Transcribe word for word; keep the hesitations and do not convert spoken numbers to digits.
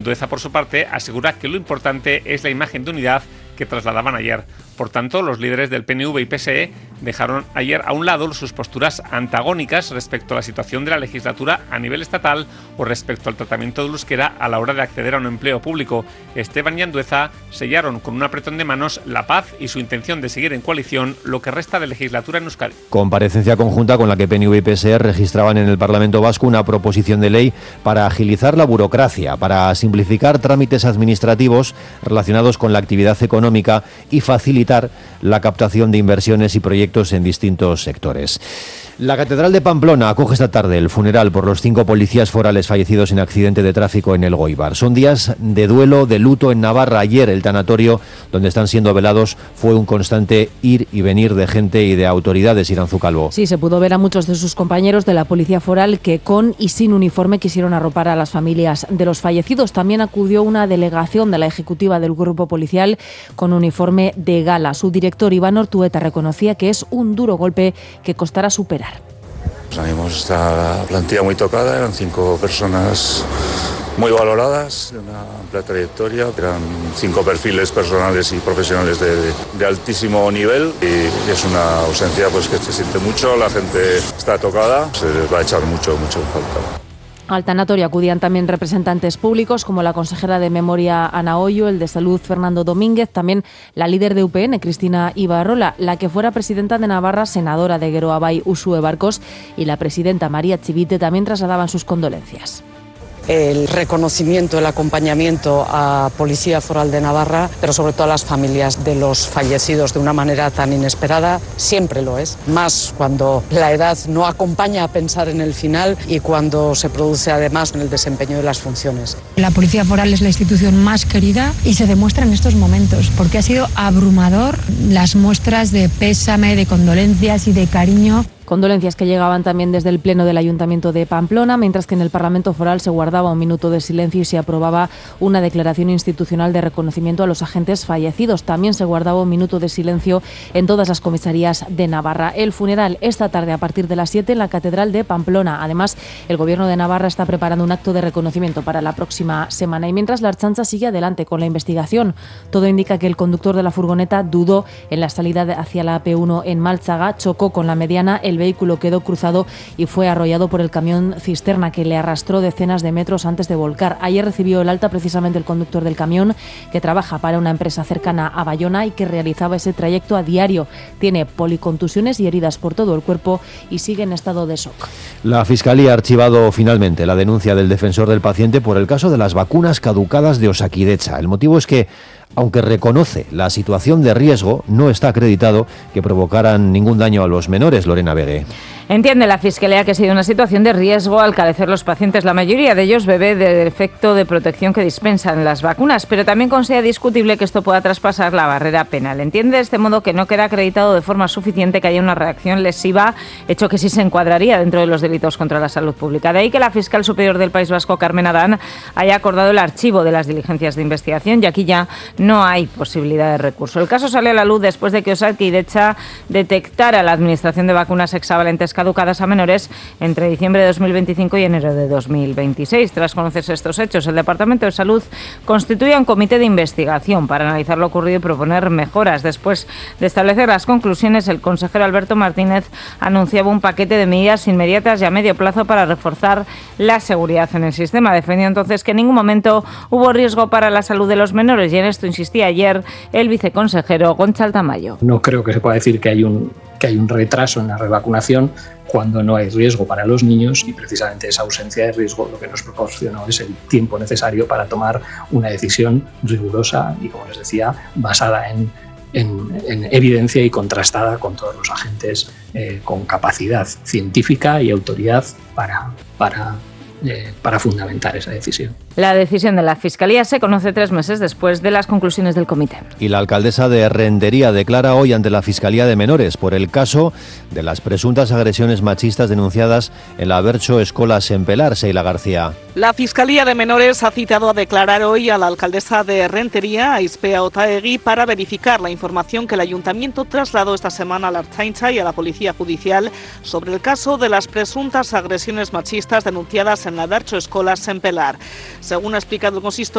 Andueza, por su parte, asegura que lo importante es la imagen de unidad que trasladaban ayer. Por tanto, los líderes del P N V y P S E dejaron ayer a un lado sus posturas antagónicas respecto a la situación de la legislatura a nivel estatal o respecto al tratamiento del euskera a la hora de acceder a un empleo público. Esteban y Andueza sellaron con un apretón de manos la paz y su intención de seguir en coalición lo que resta de legislatura en Euskadi. Comparecencia conjunta con la que P N V y P S E registraban en el Parlamento Vasco una proposición de ley para agilizar la burocracia, para simplificar trámites administrativos relacionados con la actividad económica y facilitar la captación de inversiones y proyectos en distintos sectores. La Catedral de Pamplona acoge esta tarde el funeral por los cinco policías forales fallecidos en accidente de tráfico en Elgoibar. Son días de duelo, de luto en Navarra. Ayer el tanatorio donde están siendo velados fue un constante ir y venir de gente y de autoridades. Iranzu Calvo. Sí, se pudo ver a muchos de sus compañeros de la policía foral que con y sin uniforme quisieron arropar a las familias de los fallecidos. También acudió una delegación de la ejecutiva del grupo policial con uniforme de gala. Su director, Iván Ortueta, reconocía que es un duro golpe que costará superar. Sabemos esta plantilla muy tocada, eran cinco personas muy valoradas, de una amplia trayectoria, eran cinco perfiles personales y profesionales de, de, de altísimo nivel y es una ausencia pues que se siente mucho, la gente está tocada, se les va a echar mucho, mucho en falta. Al tanatorio acudían también representantes públicos como la consejera de Memoria Ana Hoyo, el de Salud Fernando Domínguez, también la líder de U P N Cristina Ibarrola, la que fuera presidenta de Navarra, senadora de Geroa Bai Uxue Barkos y la presidenta María Chivite también trasladaban sus condolencias. El reconocimiento, el acompañamiento a Policía Foral de Navarra, pero sobre todo a las familias de los fallecidos de una manera tan inesperada, siempre lo es. Más cuando la edad no acompaña a pensar en el final y cuando se produce además en el desempeño de las funciones. La Policía Foral es la institución más querida y se demuestra en estos momentos, porque ha sido abrumador las muestras de pésame, de condolencias y de cariño. Condolencias que llegaban también desde el Pleno del Ayuntamiento de Pamplona, mientras que en el Parlamento Foral se guardaba un minuto de silencio y se aprobaba una declaración institucional de reconocimiento a los agentes fallecidos. También se guardaba un minuto de silencio en todas las comisarías de Navarra. El funeral esta tarde a partir de las siete en la Catedral de Pamplona. Además, el Gobierno de Navarra está preparando un acto de reconocimiento para la próxima semana. Y mientras la Ertzaintza sigue adelante con la investigación, todo indica que el conductor de la furgoneta dudó en la salida hacia la A P uno en Maltzaga, chocó con la mediana, el vehículo quedó cruzado y fue arrollado por el camión cisterna que le arrastró decenas de metros antes de volcar. Ayer recibió el alta precisamente el conductor del camión, que trabaja para una empresa cercana a Bayona y que realizaba ese trayecto a diario. Tiene policontusiones y heridas por todo el cuerpo y sigue en estado de shock. La Fiscalía ha archivado finalmente la denuncia del defensor del paciente por el caso de las vacunas caducadas de Osakidecha. El motivo es que, aunque reconoce la situación de riesgo, no está acreditado que provocaran ningún daño a los menores. Lorena Begue. Entiende la Fiscalía que ha sido una situación de riesgo al carecer los pacientes, la mayoría de ellos bebé del efecto de protección que dispensan las vacunas, pero también considera discutible que esto pueda traspasar la barrera penal. Entiende de este modo que no queda acreditado de forma suficiente que haya una reacción lesiva, hecho que sí se encuadraría dentro de los delitos contra la salud pública. De ahí que la fiscal superior del País Vasco, Carmen Adán, haya acordado el archivo de las diligencias de investigación y aquí ya no hay posibilidad de recurso. El caso sale a la luz después de que Osakidecha detectara la administración de vacunas hexavalentes caducadas a menores entre diciembre de dos mil veinticinco y enero de dos mil veintiséis. Tras conocerse estos hechos, el Departamento de Salud constituye un comité de investigación para analizar lo ocurrido y proponer mejoras. Después de establecer las conclusiones, el consejero Alberto Martínez anunciaba un paquete de medidas inmediatas y a medio plazo para reforzar la seguridad en el sistema. Defendió entonces que en ningún momento hubo riesgo para la salud de los menores y en esto insistía ayer el viceconsejero Gonçal Tamayo. No creo que se pueda decir que hay un que hay un retraso en la revacunación cuando no hay riesgo para los niños y precisamente esa ausencia de riesgo lo que nos proporcionó es el tiempo necesario para tomar una decisión rigurosa y, como les decía, basada en, en, en evidencia y contrastada con todos los agentes eh, con capacidad científica y autoridad para, para, eh, para fundamentar esa decisión. La decisión de la Fiscalía se conoce tres meses después de las conclusiones del comité. Y la alcaldesa de Rentería declara hoy ante la Fiscalía de Menores por el caso de las presuntas agresiones machistas denunciadas en la Bertso Escola Sempelar. Seila García. La Fiscalía de Menores ha citado a declarar hoy a la alcaldesa de Rentería, Aizpea Otaegui, para verificar la información que el Ayuntamiento trasladó esta semana a la Ertzaintza y a la Policía Judicial sobre el caso de las presuntas agresiones machistas denunciadas en la Bertso Escola Sempelar. Según ha explicado el consistorio,